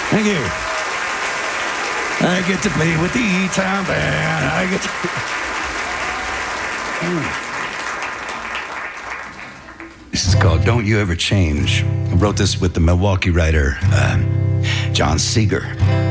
Thank you. I get to play with the E-Town Band. I get to... This is called Don't You Ever Change. I wrote this with the Milwaukee writer, John Seeger.